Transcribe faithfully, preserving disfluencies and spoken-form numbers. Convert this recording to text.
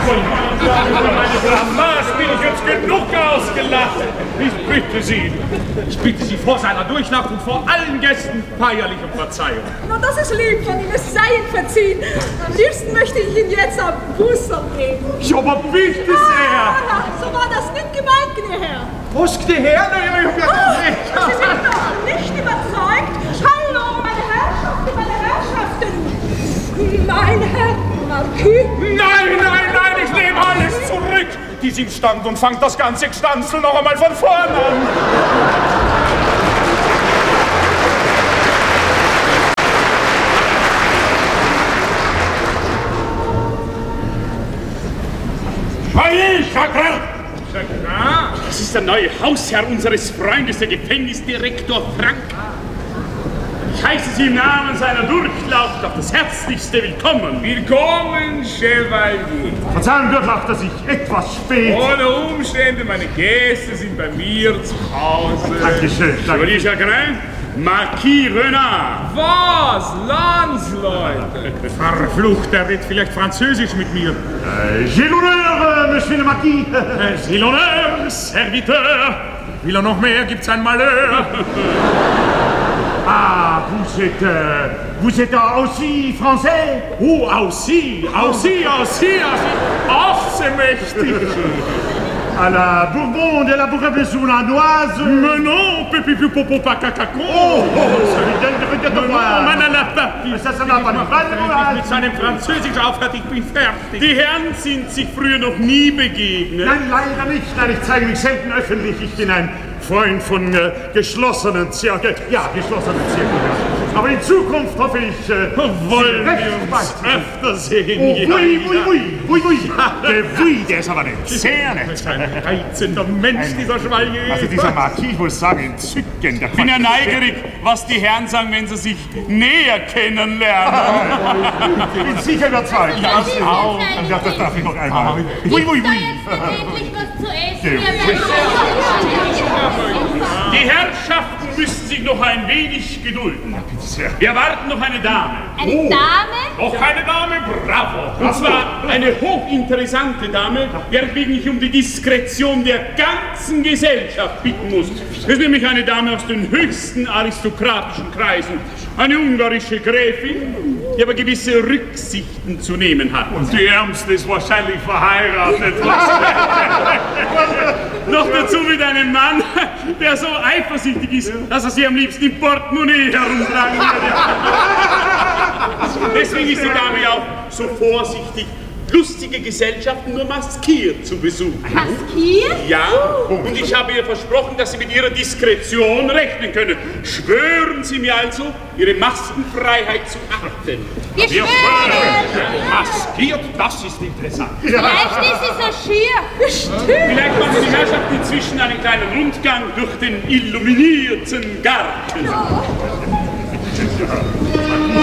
Meine Blamage bin ich jetzt genug ausgelacht. Ich bitte Sie, ich bitte Sie vor seiner Durchnacht und vor allen Gästen feierlich um Verzeihung. Na, das ist lieb von Ihnen, es sei Ihnen verziehen. Am liebsten möchte ich Ihnen jetzt am Busserl geben. Ja, aber bitte sehr. Ah, so war das nicht gemeint, gnädiger Herr. Was, gnädiger Herr? Nein, ich hab ja Oh, nicht. Sie sind noch nicht überzeugt? Hallo, meine Herrschaften, meine Herrschaften. Mein Herr Marquis. Nein, nein, nein, ich nehme alles zurück. Die sind stand und fangt das ganze Gstanzel noch einmal von vorn an. Hey, Chagrin! Chagrin? Das ist der neue Hausherr unseres Freundes, der Gefängnisdirektor Frank. Ich heiße Sie im Namen seiner Durchlaucht auf das herzlichste Willkommen. Willkommen, Chevalier. Verzeihen, Durchlaucht, dass ich etwas spät... Ohne Umstände, meine Gäste sind bei mir zu Hause. Dankeschön, danke. Chevalier Chagrin, Marquis Renard. Was? Landsleute? Verflucht, der redet vielleicht Französisch mit mir. Äh, J'ai l'honneur, Monsieur le Marquis. J'ai l'honneur, Serviteur. Will er noch mehr, gibt's ein Malheur. Ah, vous êtes... Euh, vous êtes aussi français? Oh, aussi, aussi, aussi, aussi. Ach, c'est mächtig. À la Bourbon de la Bourgogne sournoise. Mais non, pipi popo pacacaco. Oh, oh, ça lui donne de regarder de voir. Man la papi. Ça, ça n'a pas de mal. Wenn ich mit seinem Französisch aufhört, ich bin fertig. Die Herren sind sich früher noch nie begegnet. Nein, leider nicht. Nein, ich zeige mich selten öffentlich. Ich bin ein Freund von äh, geschlossenen Zirkeln. Ja, geschlossenen Zirkeln. Aber in Zukunft hoffe ich, äh, wollen wir uns öfter sehen. Oh, oui, oui, oui, oui, oui. Der oui, der ist aber nicht sehr nett. Ein reizender Mensch, dieser Chevalier. Also dieser Marquis, ich muss sagen, entzückend. Ich bin ja neugierig, was die Herren sagen, wenn sie sich näher kennenlernen. Ich bin sicher überzeugt. Ja, ich auch. Ja, das darf ich noch einmal. Gibt Oui, oui, da oui. jetzt endlich was zu essen? Die Herrschaften müssen sich noch ein wenig gedulden. Wir erwarten noch eine Dame. Eine Dame? Noch eine Dame, bravo. Und zwar eine hochinteressante Dame, weswegen ich um die Diskretion der ganzen Gesellschaft bitten muss. Das ist nämlich eine Dame aus den höchsten aristokratischen Kreisen. Eine ungarische Gräfin, die aber gewisse Rücksichten zu nehmen hat. Und die Ärmste ist wahrscheinlich verheiratet. Noch dazu mit einem Mann, der so eifersüchtig ist, dass er sie am liebsten im Portemonnaie herumtragen würde. Deswegen ist die Dame ja auch so vorsichtig, lustige Gesellschaften nur maskiert zu besuchen. Maskiert? Ja, und ich habe ihr versprochen, dass Sie mit Ihrer Diskretion rechnen können. Schwören Sie mir also, Ihre Maskenfreiheit zu achten. Wir schwören! Maskiert, das ist interessant. Vielleicht ist es so schier. Vielleicht machen die Herrschaften inzwischen einen kleinen Rundgang durch den illuminierten Garten.